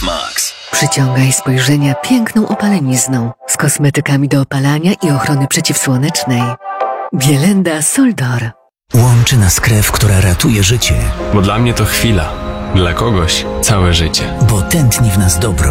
SPF Max. Przyciągaj spojrzenia piękną opalenizną z kosmetykami do opalania i ochrony przeciwsłonecznej. Bielenda Soldor. Łączy nas krew, która ratuje życie. Bo dla mnie to chwila, dla kogoś całe życie. Bo tętni w nas dobro.